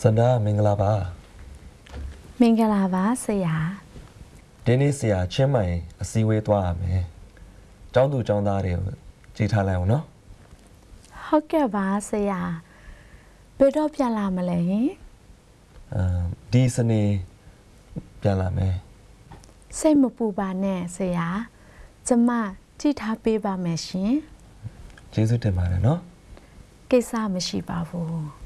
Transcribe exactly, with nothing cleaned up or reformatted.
စန္ဒာမင်္ဂလာပါမင်္ဂလာပါဆရာဒီနေ့ဆရာချင်းမိုင်အစည်းအဝေးသွားရမယ်ကျောင်းသူကျောင်းသားတွေကိုကြည်ထားလိုက်အောင်နော်ဟုတ်ကဲ့ပါဆရာဘယ်တော့ပြန်လာမလဲဟင်အဲဒီစနေပြန်လာမယ်စိတ်မပူပါနဲ့ဆရာကျမကြည့်ထားပေးပါမယ်ရှင်ကျေးဇူးတင်ပါတယ်နော်ကိစ္စမရှိပါဘူး